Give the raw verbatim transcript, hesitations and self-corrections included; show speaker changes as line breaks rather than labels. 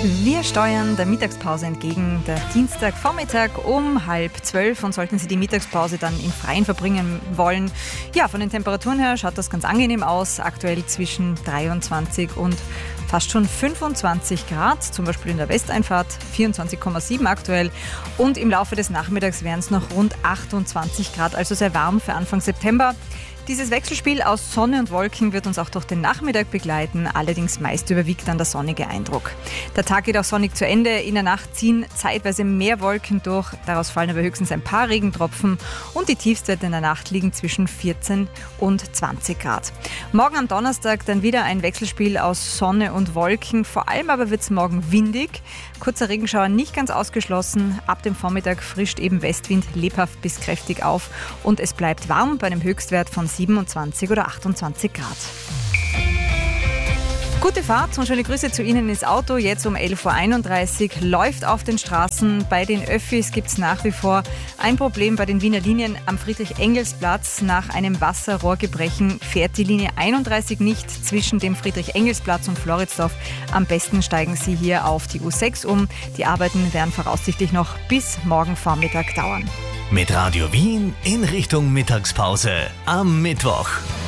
Wir steuern der Mittagspause entgegen, der Dienstagvormittag um halb zwölf, und sollten Sie die Mittagspause dann im Freien verbringen wollen, ja, von den Temperaturen her schaut das ganz angenehm aus, aktuell zwischen dreiundzwanzig und fast schon fünfundzwanzig Grad, zum Beispiel in der Westeinfahrt vierundzwanzig Komma sieben aktuell, und im Laufe des Nachmittags wären es noch rund achtundzwanzig Grad, also sehr warm für Anfang September. Dieses Wechselspiel aus Sonne und Wolken wird uns auch durch den Nachmittag begleiten, allerdings meist überwiegt dann der sonnige Eindruck. Der Tag geht auch sonnig zu Ende, in der Nacht ziehen zeitweise mehr Wolken durch, daraus fallen aber höchstens ein paar Regentropfen, und die Tiefstwerte in der Nacht liegen zwischen vierzehn und zwanzig Grad. Morgen am Donnerstag dann wieder ein Wechselspiel aus Sonne und Wolken, vor allem aber wird es morgen windig, kurzer Regenschauer nicht ganz ausgeschlossen, ab dem Vormittag frischt eben Westwind lebhaft bis kräftig auf und es bleibt warm bei einem Höchstwert von siebenundzwanzig oder achtundzwanzig Grad. Gute Fahrt und schöne Grüße zu Ihnen ins Auto. Jetzt um elf Uhr einunddreißig läuft auf den Straßen. Bei den Öffis gibt es nach wie vor ein Problem bei den Wiener Linien am Friedrich-Engels-Platz. Nach einem Wasserrohrgebrechen fährt die Linie einunddreißig nicht zwischen dem Friedrich-Engels-Platz und Floridsdorf. Am besten steigen Sie hier auf die U sechs um. Die Arbeiten werden voraussichtlich noch bis morgen Vormittag dauern.
Mit Radio Wien in Richtung Mittagspause am Mittwoch.